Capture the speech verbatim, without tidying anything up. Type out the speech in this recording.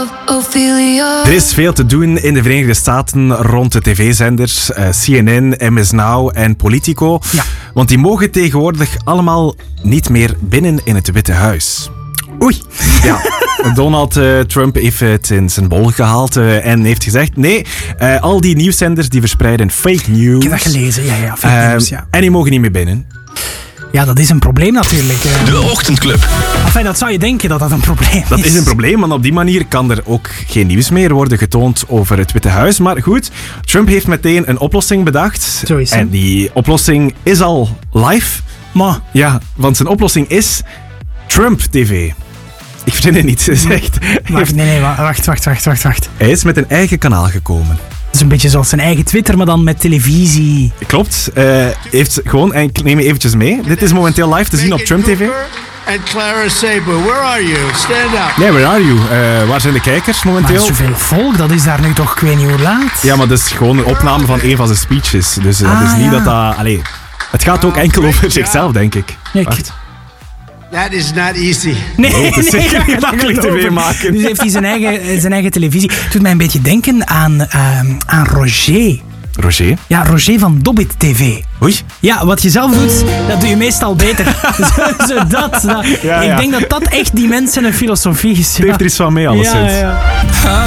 Ophelia. Er is veel te doen in de Verenigde Staten rond de tv-zenders uh, C N N, M S Now en Politico. Ja. Want die mogen tegenwoordig allemaal niet meer binnen in het Witte Huis. Oei. Ja, Donald uh, Trump heeft het in zijn bol gehaald uh, en heeft gezegd... Nee, uh, al die nieuwszenders die verspreiden fake news. Ik heb dat gelezen, ja, ja. Fake Uh, news, ja. En die mogen niet meer binnen. Ja, dat is een probleem natuurlijk. Uh. De Ochtendclub. Enfin, dat zou je denken dat dat een probleem Dat is. is een probleem, want op die manier kan er ook geen nieuws meer worden getoond over het Witte Huis. Maar goed, Trump heeft meteen een oplossing bedacht. Zo is het. En die oplossing is al live. Maar, Ja, want zijn oplossing is Trump T V. Ik verzin het niet, het is echt... wacht, nee, nee, wacht, wacht, wacht, wacht, wacht. Hij is met een eigen kanaal gekomen. Het is een beetje zoals zijn eigen Twitter, maar dan met televisie. Klopt, uh, heeft gewoon, en ik neem je eventjes mee. Dit is momenteel live te zien op Trump T V. And Clara Sabo, where are you? Stand up. Nee, where are you? Uh, waar zijn de kijkers Maar momenteel? zoveel volk, dat is daar nu toch, ik weet niet hoe laat. Ja, maar dat is gewoon een opname van een van zijn speeches. Dus uh, Ah, dat is niet ja. dat dat... Allee, het gaat ook enkel over zichzelf, denk ik. Ja, ik- Wacht. That is not easy. Nee, het is nee, zeker dat niet gaat makkelijk niet tv over. maken. Dus heeft hij zijn eigen, zijn eigen televisie. Het doet mij een beetje denken aan, ehm, aan Roger. Roger? Ja, Roger van Dobbit T V. Oei. Ja, wat je zelf doet, dat doe je meestal beter. zo, zo dat. dat. Ja, Ik ja. denk dat dat echt die mensen een filosofie is. Het heeft er iets van mee, alleszins. Ja, ja.